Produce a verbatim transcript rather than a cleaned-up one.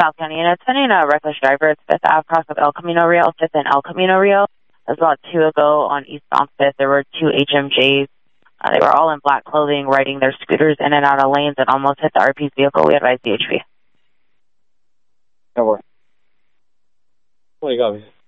South County, and it's sending a reckless driver. It's Fifth Ave across of El Camino Real, Fifth and El Camino Real. That was about two ago on eastbound Fifth. There were two H M Js. Uh, they were all in black clothing, riding their scooters in and out of lanes, and almost hit the R P's vehicle. We advise D H V. No worries. What do you got?